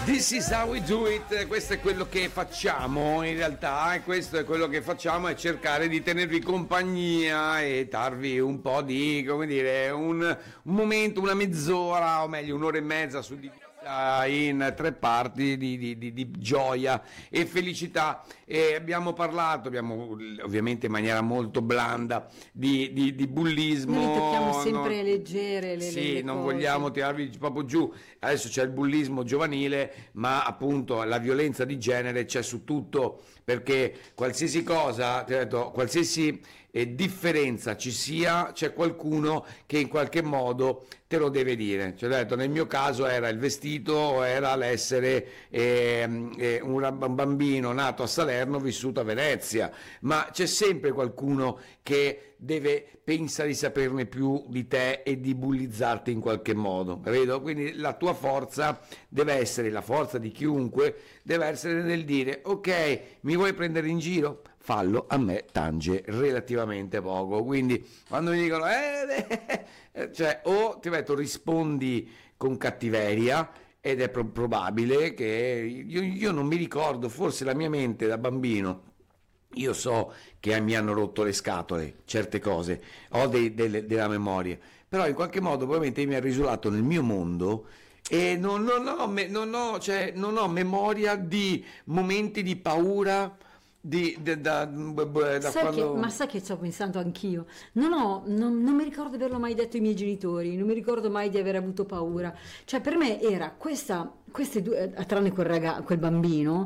This is how we do it, questo è quello che facciamo in realtà, e questo è quello che facciamo, è cercare di tenervi compagnia e darvi un po' di, come dire, un momento, una mezz'ora, o meglio un'ora e mezza suddivisa in tre parti di gioia e felicità. E abbiamo parlato, ovviamente in maniera molto blanda, di bullismo. Noi tocchiamo sempre leggere sì, le non cose. vogliamo tirarvi proprio giù. Adesso c'è il bullismo giovanile, ma appunto la violenza di genere c'è su tutto, perché qualsiasi cosa, ti ho detto, qualsiasi differenza ci sia, c'è qualcuno che in qualche modo te lo deve dire. Cioè, ho detto, nel mio caso era il vestito, o era l'essere un bambino nato a Salerno vissuto a Venezia, ma c'è sempre qualcuno che pensa di saperne più di te e di bullizzarti in qualche modo, capito? Quindi la tua forza deve essere, la forza di chiunque deve essere nel dire: ok, mi vuoi prendere in giro? Fallo, a me tange relativamente poco. Quindi quando mi dicono cioè, o ti metto, rispondi con cattiveria, ed è probabile che io non mi ricordo, forse la mia mente da bambino, io so che mi hanno rotto le scatole, certe cose, ho della memoria, però in qualche modo probabilmente mi ha risolato nel mio mondo, e non ho memoria di momenti di paura da quando... Ma sai che sto pensando anch'io? Non mi ricordo di averlo mai detto ai miei genitori, non mi ricordo mai di aver avuto paura. Cioè, per me era queste due, tranne quel bambino,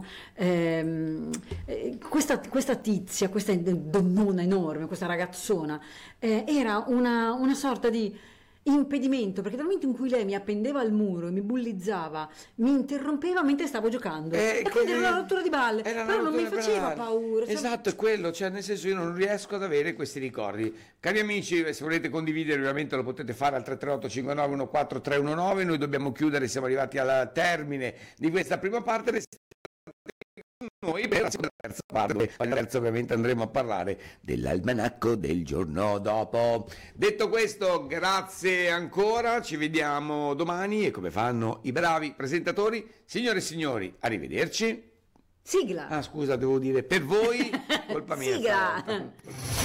questa tizia, questa donnona enorme, questa ragazzona, era una sorta di impedimento, perché dal momento in cui lei mi appendeva al muro e mi bullizzava, mi interrompeva mentre stavo giocando, e quindi era una rottura di balle, però non mi faceva paura. Esatto, è quello, cioè nel senso, io non riesco ad avere questi ricordi. Cari amici, se volete condividere ovviamente lo potete fare al 338 59 14 319. Noi dobbiamo chiudere, siamo arrivati al termine di questa prima parte. Noi per la terza parte, terza ovviamente andremo a parlare dell'almanacco del giorno dopo. Detto questo, grazie ancora, ci vediamo domani, e come fanno i bravi presentatori, signore e signori, arrivederci. Sigla. Ah, scusa, devo dire per voi, colpa mia. Sigla.